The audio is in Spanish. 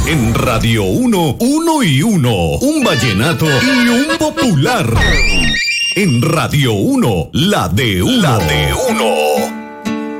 En Radio 1, 1 y 1. Un vallenato y un popular. En Radio 1, la de uno. La de uno.